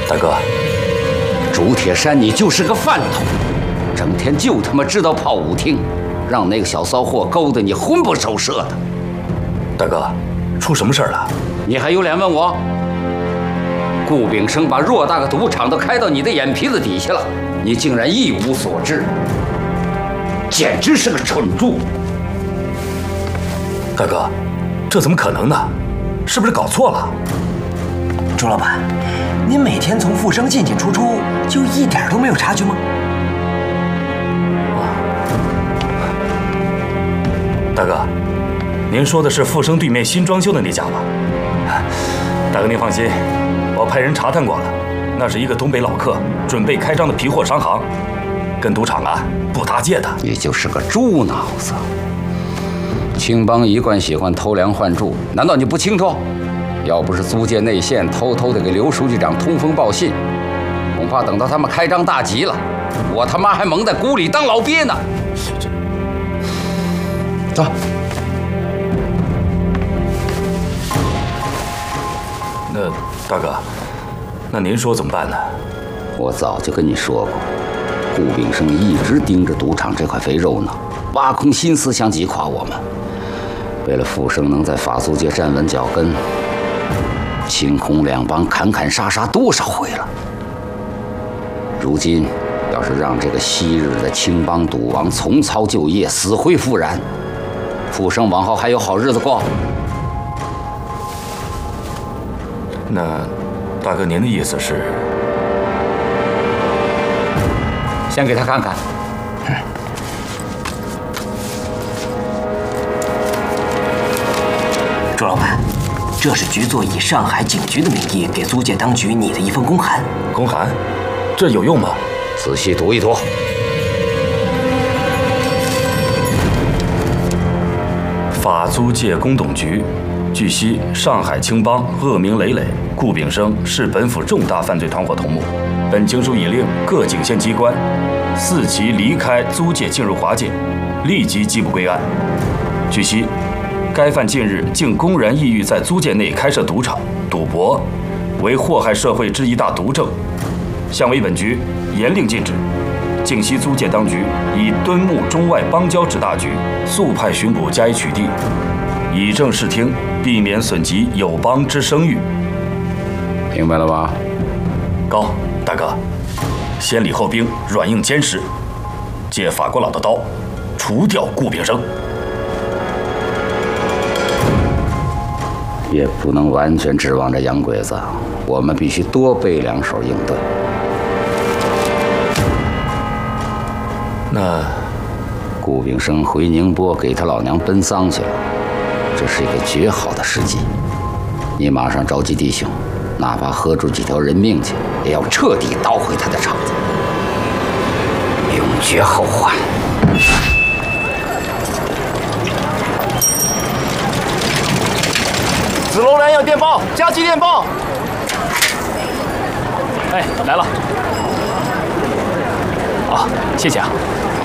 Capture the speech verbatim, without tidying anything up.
大哥， 朱铁山，你就是个饭桶，整天就他妈知道泡舞厅，让那个小骚货勾得你魂不守舍的。 大哥，出什么事儿了？ 你还有脸问我？顾炳生把偌大个赌场都开到你的眼皮子底下了，你竟然一无所知，简直是个蠢猪！ 大哥，这怎么可能呢？是不是搞错了？ 朱老板，您每天从富生进进出出，就一点都没有察觉吗？ 大哥，您说的是富生对面新装修的那家吧？大哥您放心，我派人查探过了，那是一个东北老客准备开张的皮货商行，跟赌场啊不搭界的。 你就是个猪脑子！青帮一贯喜欢偷梁换柱，难道你不清楚？要不是租界内线偷偷的给刘书记长通风报信，恐怕等到他们开张大吉了，我他妈还蒙在鼓里当老鳖呢。走。 那大哥，那您说怎么办呢？ 我早就跟你说过，顾炳生一直盯着赌场这块肥肉呢，挖空心思想击垮我们。为了富生能在法租界站稳脚跟，青红两帮砍砍杀杀多少回了。如今要是让这个昔日的青帮赌王重操旧业，死灰复燃，富生往后还有好日子过？ 那大哥您的意思是？ 先给他看看。嗯朱老板，这是局座以上海警局的名义给租界当局拟的一封公函。 公函，这有用吗？ 仔细读一读。 法租界公董局，据悉，上海青帮恶名累累，顾炳生是本府重大犯罪团伙头目。本经书已令各警县机关伺其离开租界进入华界，立即缉捕归案。据悉，该犯近日竟公然意欲在租界内开设赌场，赌博为祸害社会之一大毒症，向为本局严令禁止。靖西租界当局以敦睦中外邦交之大局，速派巡捕加以取缔，以正视听，避免损及友邦之声誉。 明白了吧？ 高大哥，先礼后兵，软硬兼施，借法国佬的刀，除掉顾炳生。 也不能完全指望着洋鬼子，我们必须多备两手应对。 那顾炳生回宁波给他老娘奔丧去了，这是一个绝好的时机。你马上召集弟兄，哪怕喝出几条人命去，也要彻底捣毁他的场子，永绝后患。 紫龙南要电报，加急电报。 哎，来了。啊，谢谢啊。